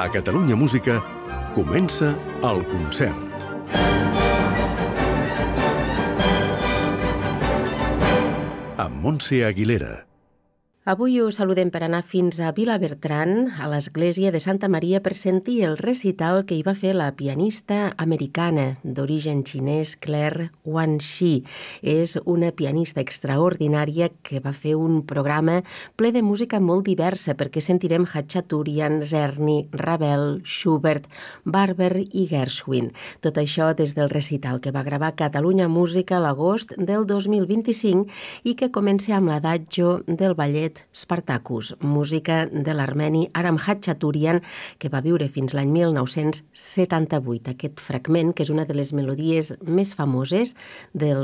A Catalunya Música comença el concert. Amb Montse Aguilera. Avui us saludem per anar fins a Vilabertran, a l'església de Santa Maria, per sentir el recital que hi va fer la pianista americana d'origen xinès Claire Wan-Shi. És una pianista extraordinària que va fer un programa ple de música molt diversa, perquè sentirem Khachaturian, Czerny, Ravel, Schubert, Barber i Gershwin. Tot això des del recital que va gravar Catalunya Música a l'agost del 2025 i que comença amb l'adagio del ballet Spartacus, música de l'armeni Aram Khachaturian, que va viure fins l'any 1978. Aquest fragment, que és una de les melodies més famoses del